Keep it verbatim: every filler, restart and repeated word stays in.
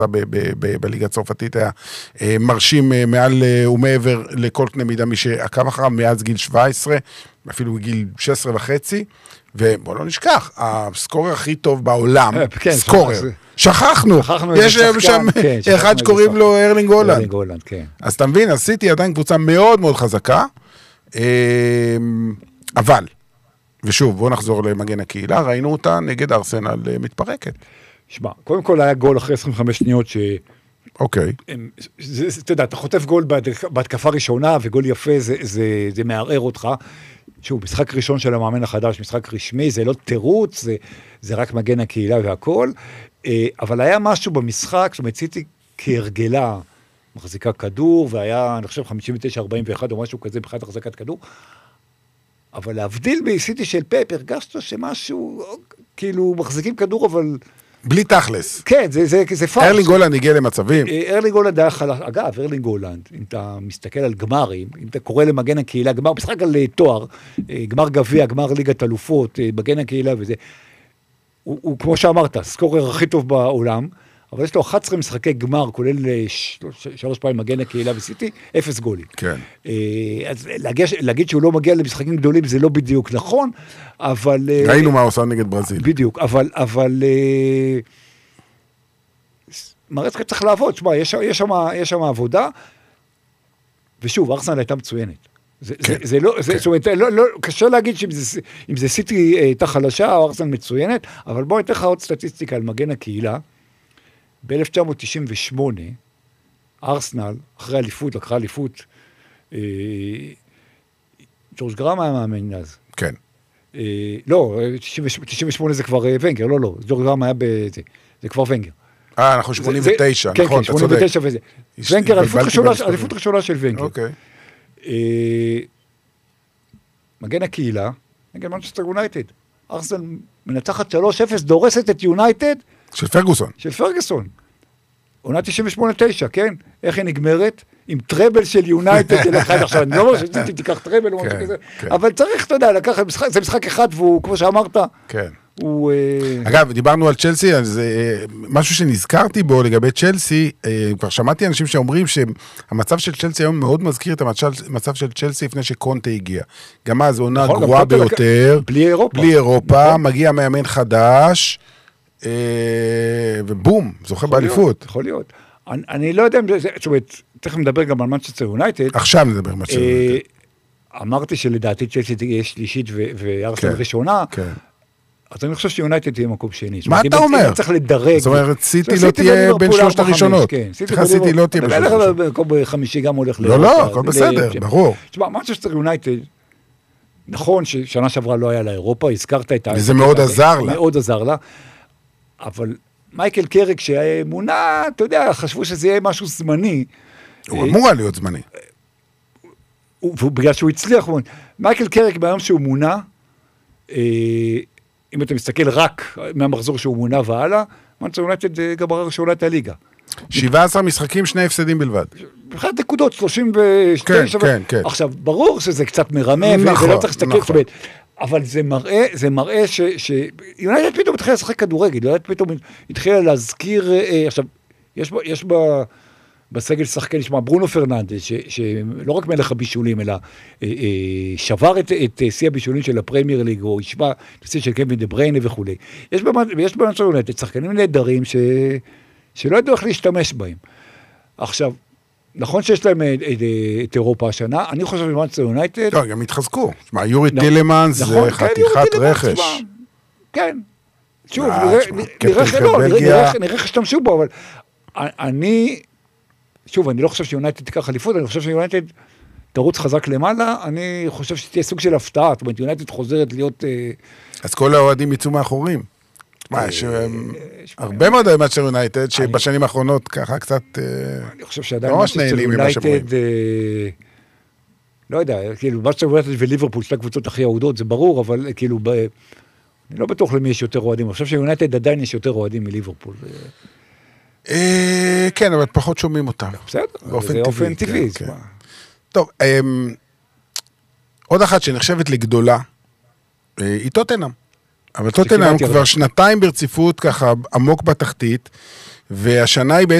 בליגה הצרפתית היה מרשים מעל ומעבר לכל קנה מידה מי שעקב אחריו מאז גיל שבע עשרה, אפילו גיל שש עשרה וחצי, ובוא לא נשכח, הסקורר הכי טוב בעולם, סקורר, שכחנו, יש שם אחד שקוראים לו ארלינג הולנד, אז אתה מבין, עשיתי עדיין קבוצה מאוד מאוד חזקה, אבל, ושוב, בואו נחזור למגן הקהילה, ראינו אותה נגד ארסנל מתפרקת. שמע, קודם כל היה גול אחרי עשרים וחמש שניות ש... אוקיי. אתה יודע, אתה חוטף גול בהתקפה ראשונה, וגול יפה, זה מערער אותך. שוב, משחק ראשון של המאמן החדש, משחק רשמי, זה לא תירוץ, זה רק מגן הקהילה והכל, אבל היה משהו במשחק, שמציתי כהרגלה, מחזיקה כדור, והיה, אני חושב, חמישים ותשע ארבעים ואחת או משהו כזה, בכלל החזקת כדור, אבל להבדיל בסיטי של פפ, הרגשת שמשהו, כאילו, מחזיקים כדור, אבל... בלי תכלס. כן, זה, זה, זה פרש. ארלינג הולנד הגיע למצבים. ארלינג הולנד היה חלש, אגב, ארלינג הולנד, אם אתה מסתכל על גמרים, אם אתה קורא למגן הקהילה, גמר, משחק על תואר, גמר גביע, גמר ליגת אלופות, מגן הקהילה וזה, הוא, הוא כמו שאמרת, סקורר הכי טוב בעולם, אבל יש לו אחת עשרה משחקי גמר, כולל שלוש פעמים מגן הקהילה וסיטי, אפס גולים. כן. אז להגיד, להגיד שהוא לא מגיע למשחקים גדולים, זה לא בדיוק נכון, אבל... ראינו מה עושה נגד ברזיל. בדיוק, אבל... אבל מרצקה צריך לעבוד, שמה, יש, יש שם, יש שם עבודה, ושוב, ארסנל הייתה מצוינת. זה, כן. זה, זה לא, זה, כן. זאת אומרת, לא, לא, קשה להגיד שאם זה, אם זה סיטי הייתה חלשה, או ארסנל מצוינת, אבל בואו ניתן לך עוד סטטיסטיקה על מגן הקהילה, ב-אלף תשע מאות תשעים ושמונה, ארסנל, אחרי אליפות, לקחה אליפות, אה, ג'ורג' גראם היה מאמן אז. כן. אה, לא, תשעים ושמונה זה כבר ונגר, לא, לא, ג'ורג' גראם היה בזה, זה כבר ונגר. אה, אנחנו שמונים ותשע, כן, נכון, כן, שמונים ותשע וזה. ונגר, אליפות ראשונה של ונגר. אוקיי. אה, מגן הקהילה, נגד מנצ'סטר יונייטד. ארסנל מנצחת שלוש אפס, דורסת את יונייטד, של פרגוסון. של פרגוסון. עונה תשעים ושמונה תשע, כן? איך היא נגמרת? עם טראבל של יונייטד של אחד. עכשיו, אני לא אומר שציטי תיקח טראבל או משהו כזה, אבל צריך, אתה יודע, לקחת, זה משחק אחד, והוא, כמו שאמרת, כן. הוא... אגב, דיברנו על צ'לסי, אז משהו שנזכרתי בו לגבי צ'לסי, כבר שמעתי אנשים שאומרים שהמצב של צ'לסי היום מאוד מזכיר את המצב של צ'לסי לפני שקונטה הגיע. גם אז עונה גרועה ביותר, בלי אירופה. בלי אירופה, מגיע מאמן חדש, ובום, זוכה באליפות. יכול להיות. אני לא יודע אם זה, זאת אומרת, תכף נדבר גם על מנצ'סטר יונייטד. עכשיו נדבר על מנצ'סטר יונייטד. אמרתי שלדעתי צ'לסי תהיה שלישית וארסנל ראשונה. כן. אז אני חושב שיונייטד תהיה מקום שני. מה אתה אומר? אם צריך לדרג. זאת אומרת, סיטי לא תהיה בין שלושת הראשונות. סליחה, סיטי לא תהיה בין שלושת הראשונות. מקום חמישי גם הולך לא, לא, הכל בסדר, ברור. תשמע, מנצ'סטר יונייטד, נכון ששנה שעברה לא היה לאירופה, הזכרת את ה... וזה מאוד עזר לה. מאוד עזר לה, אבל מייקל קרק שהאמונה, אתה יודע, חשבו שזה יהיה משהו זמני. הוא אמור להיות זמני. ובגלל שהוא הצליח, מייקל קרק ביום שהוא מונה, אם אתה מסתכל רק מהמחזור שהוא מונה והלאה, מנצ'סטר יונייטד גמרה ראשונה את הליגה. שבעה עשר משחקים, שני הפסדים בלבד. בכלל נקודות, שלושים ותשע. כן, כן, כן. עכשיו, ברור שזה קצת מרמה, ולא צריך להסתכל, אבל זה מראה, זה מראה ש... יונייטד פתאום התחילה לשחק כדורגל, יונייטד פתאום התחילה להזכיר, עכשיו, יש בה... בסגל שחקן נשמע ברונו פרננדס, שלא רק מלך הבישולים, אלא שבר את שיא הבישולים של הפרמייר ליג, או השווה את השיא של קווין דה בריינה וכו'. יש במנצ'סטר יונייטד שחקנים נהדרים שלא ידעו איך להשתמש בהם. עכשיו, נכון שיש להם את אירופה השנה, אני חושב במנצ'סטר יונייטד... לא, גם התחזקו. שמע, יורי טילמנס זה חתיכת רכש. כן. שוב, נראה איך השתמשו בו, אבל אני... שוב, אני לא חושב שיונייטד תיקח חליפות, אני חושב שיונייטד תרוץ חזק למעלה, אני חושב שתהיה סוג של הפתעה, זאת אומרת, יונייטד חוזרת להיות... אז כל האוהדים יצאו מאחורים. מה, יש הרבה מאוד מנצ'סטר יונייטד, שבשנים האחרונות ככה קצת... אני חושב שעדיין מנצ'סטר יונייטד... לא יודע, כאילו, מנצ'סטר יונייטד וליברפול, שתי הקבוצות הכי אהודות, זה ברור, אבל כאילו, אני לא בטוח למי יש יותר אוהדים, אני חושב שיונייטד עדיין יש יותר אוהדים מליברפול. כן, אבל פחות שומעים אותם. בסדר, זה אופן טבעי. טוב, עוד אחת שנחשבת לגדולה, היא טוטנהאם. אבל טוטנהאם כבר שנתיים ברציפות, ככה עמוק בתחתית, והשנה היא